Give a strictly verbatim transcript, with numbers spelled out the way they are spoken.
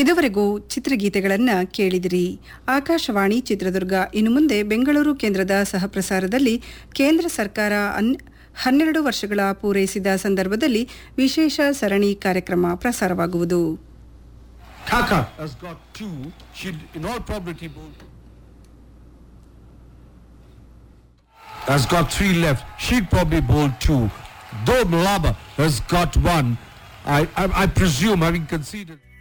ಇದುವರೆಗೂ ಚಿತ್ರಗೀತೆಗಳನ್ನು ಕೇಳಿದಿರಿ. ಆಕಾಶವಾಣಿ ಚಿತ್ರದುರ್ಗ. ಇನ್ನು ಮುಂದೆ ಬೆಂಗಳೂರು ಕೇಂದ್ರದ ಸಹಪ್ರಸಾರದಲ್ಲಿ ಕೇಂದ್ರ ಸರ್ಕಾರ ಹನ್ನೆರಡು ವರ್ಷಗಳ ಪೂರೈಸಿದ ಸಂದರ್ಭದಲ್ಲಿ ವಿಶೇಷ ಸರಣಿ ಕಾರ್ಯಕ್ರಮ ಪ್ರಸಾರವಾಗುವುದು. Kaka has got two. She'd in all probability has got three left. She'd probably bowl two. Though Malaba has got one, I, I, I presume, having conceded.